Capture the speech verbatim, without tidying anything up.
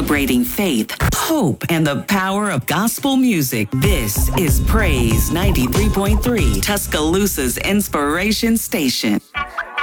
celebrating faith, hope, and the power of gospel music. This is Praise ninety-three point three, Tuscaloosa's inspiration station.